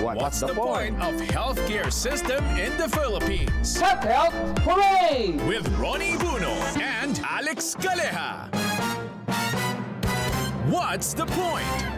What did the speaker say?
What's the point of healthcare system in the Philippines? Health, hooray! With Ronnie Buno and Alex Caleja. What's the point?